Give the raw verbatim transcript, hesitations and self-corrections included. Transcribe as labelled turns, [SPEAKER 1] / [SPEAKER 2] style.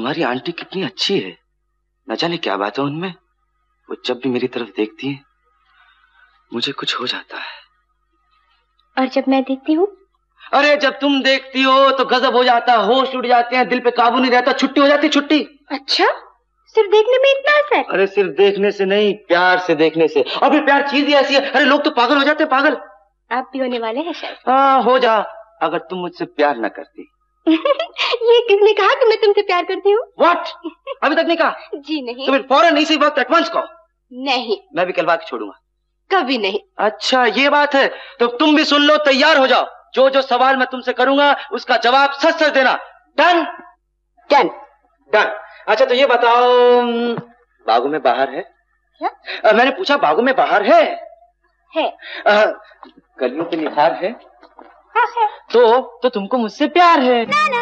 [SPEAKER 1] तुम्हारी आंटी कितनी अच्छी है, न जाने क्या बात है उनमें। वो जब भी मेरी तरफ देखती है मुझे कुछ हो जाता है।
[SPEAKER 2] और जब मैं देखती हूँ?
[SPEAKER 1] अरे जब तुम देखती हो तो गजब हो जाता है, होश उड़ जाते हैं, दिल पे काबू नहीं रहता, छुट्टी हो जाती, छुट्टी।
[SPEAKER 2] अच्छा, सिर्फ देखने में इतना असर?
[SPEAKER 1] अरे सिर्फ देखने से नहीं, प्यार से देखने से। अभी प्यार चीज ही ऐसी है, अरे लोग तो पागल हो जाते हैं, पागल।
[SPEAKER 2] आप भी होने वाले हैं शायद।
[SPEAKER 1] हाँ हो जा, अगर तुम मुझसे प्यार न करती।
[SPEAKER 2] ये किसने कहा कि मैं तुमसे प्यार करती हूँ?
[SPEAKER 1] What? अभी तक नहीं कहा?
[SPEAKER 2] जी नहीं।
[SPEAKER 1] तो फिर फौरन इसी वक्त एडवांस कहो।
[SPEAKER 2] नहीं।
[SPEAKER 1] मैं भी कलवा के छोड़ूंगा।
[SPEAKER 2] कभी नहीं। अच्छा
[SPEAKER 1] ये बात है, तो तुम भी सुन लो, तैयार हो जाओ। जो जो सवाल मैं तुमसे करूंगा उसका जवाब सच सच देना। डन?
[SPEAKER 2] डन।
[SPEAKER 1] डन। अच्छा तो ये बताओ, बागों में बाहर है?
[SPEAKER 2] क्या?
[SPEAKER 1] आ, मैंने पूछा बागों में बाहर है?
[SPEAKER 2] है।
[SPEAKER 1] कलियों पे निखार है?
[SPEAKER 2] हाँ है।
[SPEAKER 1] तो तो तुमको मुझसे प्यार है?
[SPEAKER 2] ना ना।